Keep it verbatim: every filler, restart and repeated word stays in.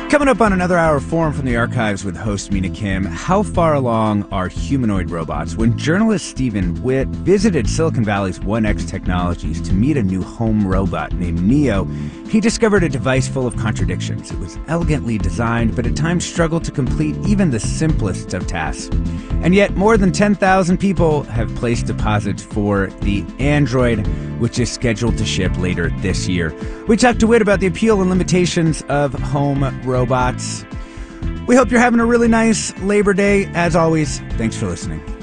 Coming up on another hour of Forum from the Archives with host Mina Kim, how far along are humanoid robots? When journalist Stephen Witt visited Silicon Valley's one X Technologies to meet a new home robot named Neo, he discovered a device full of contradictions. It was elegantly designed, but at times struggled to complete even the simplest of tasks. And yet, more than ten thousand people have placed deposits for the Android, which is scheduled to ship later this year. We talked to Witt about the appeal and limitations of home robots. We hope you're having a really nice Labor Day. As always, thanks for listening.